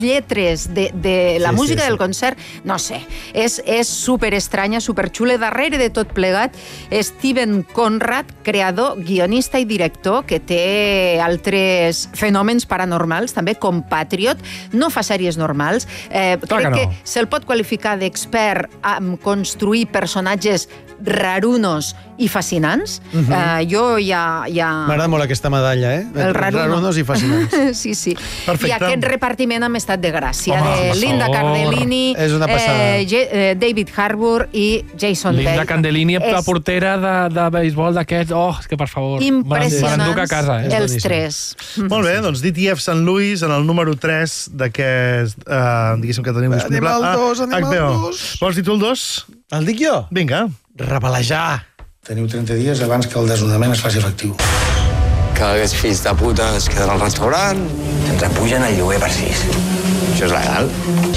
lletres de la música del concert, no sé, és super estranya, super xula. Darrere de tot plegat, Steven Conrad, creador, guionista i director, que té altres fenòmens paranormals, també com Patriot, no fa sèries normals. Crec que se'l pot qualificar d'expert en construir personatges rarunos i fascinants. Jo ja... M'agrada molt aquesta medalla, El rarunos i fascinants. Sí, sí. Perfecte. I aquest repartiment amb estat de gràcia, de Linda Cardellini, David Harbour i Jason Bale. Linda Cardellini, la portera de béisbol d'aquests... Oh, és que per favor, impressionants a casa, els tres. Molt bé, doncs DTF Sant Louis en el número 3 d'aquest, diguéssim que tenim disponible. Animal 2. Vols dir tu el 2? El dic jo? Vinga. Revelejar. Teniu 30 dies abans que el desnonament es faci efectiu. Cada aquests fills de puta es queden al restaurant. Ens apugen el lloguer per 6. Això és legal.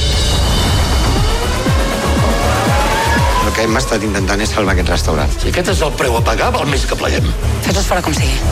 El que hem estat intentant és salvar aquest restaurant. I aquest és el preu a pagar pel mes que pleguem. Fes-los fora com sigui.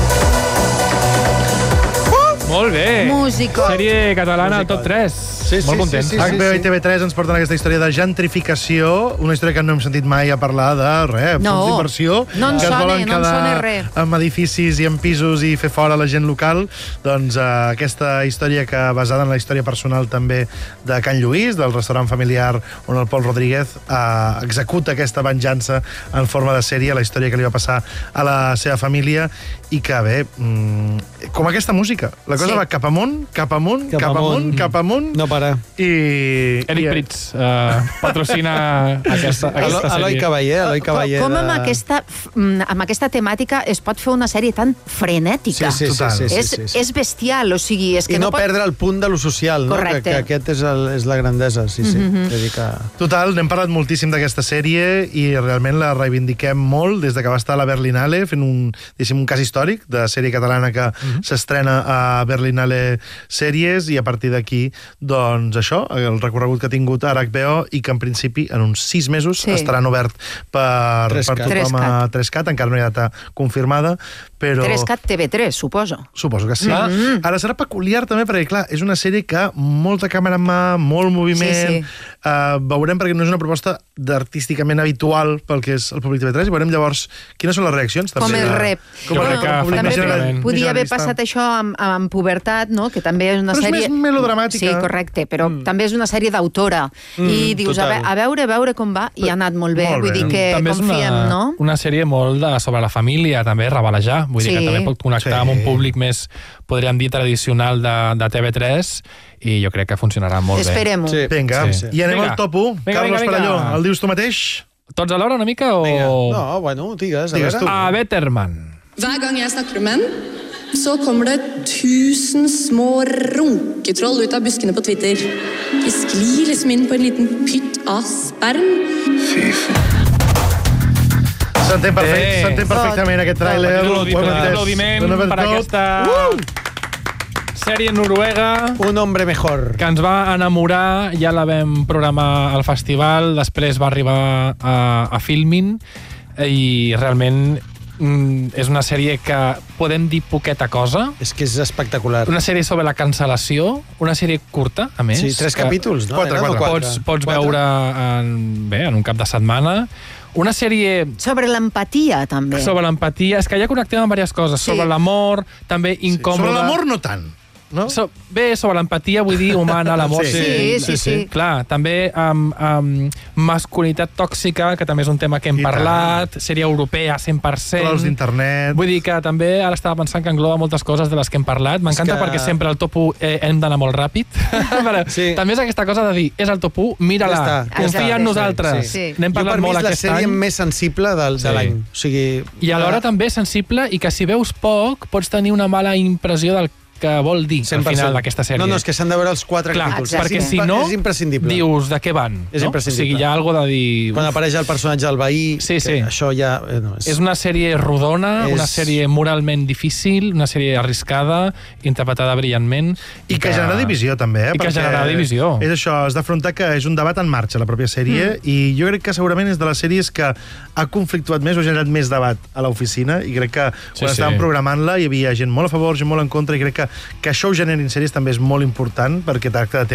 Molt bé. Músico. Sèrie catalana al top 3. Molt content. HBO i TV3 ens porten aquesta història de gentrificació, una història que no hem sentit mai a parlar de res, fons d'inversió, que es volen quedar amb edificis i en pisos i fer fora la gent local. Doncs aquesta història que basada en la història personal també de Can Lluís, del restaurant familiar on el Pol Rodríguez executa aquesta venjança en forma de sèrie, la història que li va passar a la seva família i que, bé, com aquesta música. La cosa va cap amunt, cap amunt, cap amunt, cap amunt. No para. Eric Pritz patrocina aquesta sèrie. Eloi Cavaller. Com amb aquesta temàtica es pot fer una sèrie tan frenètica? Sí. És bestial, o sigui... I no perdre el punt de lo social, no? Que aquest és la grandesa, sí. Total, n'hem parlat moltíssim d'aquesta sèrie i realment la reivindiquem molt des de que va estar a la Berlinale fent un cas històric de sèrie catalana que s'estrena a Berlinale Sèries i a partir d'aquí, doncs això, el recorregut que ha tingut ara HBO i que en principi en uns 6 mesos estaran obert per tothom a 3CAT, encara no hi ha data confirmada, però... 3CAT TV3, suposo. Suposo que sí. Ara serà peculiar també perquè, clar, és una sèrie que molta càmera en mà, molt moviment, veurem perquè no és una proposta artísticament habitual pel que és el públic TV3 i veurem llavors quines són les reaccions. Com el rep. També podia haver passat això amb Pubertat, no? Que també és una sèrie... Però és més melodramàtica. Sí, correcte, però també és una sèrie d'autora. I dius, a veure com va, i ha anat molt bé. Vull dir que confiem, no? També és una sèrie molt sobre la família, també, revelejar. Vull dir que també pot connectar amb un públic més, podríem dir, tradicional de TV3 i jo crec que funcionarà molt bé. Esperem-ho. Vinga, i anem al top 1. Carlos Perelló, el dius tu mateix? Tots alhora una mica o...? No, bueno, digues tu. A Betterman. Hver gang jeg snakker om menn, så kommer det 1000 små runketroll ut av buskene på Twitter. De sklir liksom inn på en liten pytt av sperm. Fy faen. S'entén perfectament aquest tràiler. Aplaudiment per aquesta sèrie noruega. Un hombre mejor. Que ens va enamorar, ja la vam programar al festival, després va arribar a Filmin i realment és una sèrie que podem dir poqueta cosa. És que és espectacular. Una sèrie sobre la cancel·lació, una sèrie curta, a més. Sí, 3 capítols, no? 4. Pots veure en un cap de setmana. Una sèrie... Sobre l'empatia, també. Sobre l'empatia. És que ja connectem amb diverses coses. Sobre l'amor, també incòmode. Sobre l'amor no tant. No? Bé, sobre l'empatia, vull dir, humana, l'amor. Sí. Clar, també amb masculinitat tòxica, que també és un tema que hem parlat, sèrie europea 100%. Clous d'internet. Vull dir que també ara estava pensant que engloba moltes coses de les que hem parlat. M'encanta perquè sempre al top 1 hem d'anar molt ràpid. També és aquesta cosa de dir, és el top 1, mira-la, confia en nosaltres. N'hem parlat molt aquest any. Jo per mi és la sèrie més sensible de l'any. I alhora també sensible i que si veus poc pots tenir una mala impressió del que vol dir al final d'aquesta sèrie. No, és que s'han de veure els 4 capítols. Perquè si no, dius de què van. És imprescindible. O sigui, hi ha alguna cosa de dir... Quan apareix el personatge del veí, això ja... És una sèrie rodona, una sèrie moralment difícil, una sèrie arriscada, interpretada brillantment. I que genera divisió, també. I que genera divisió. És això, has d'afrontar que és un debat en marxa, la pròpia sèrie, i jo crec que segurament és de les sèries que ha conflictuat més o ha generat més debat a l'oficina, i crec que quan estàvem programant-la hi havia gent molt a favor, gent molt en contra, i crec que que això ho generin sèries també és molt important, perquè tracta de